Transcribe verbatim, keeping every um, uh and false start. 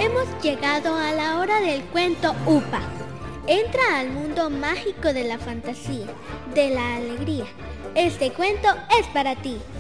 Hemos llegado a la hora del cuento UPA. Entra al mundo mágico de la fantasía, de la alegría. Este cuento es para ti.